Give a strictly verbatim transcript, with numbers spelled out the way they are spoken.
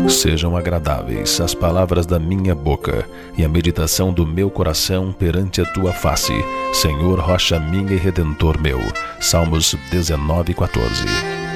Sejam agradáveis as palavras da minha boca e a meditação do meu coração perante a tua face, Senhor, rocha minha e redentor meu. Salmos dezenove, quatorze.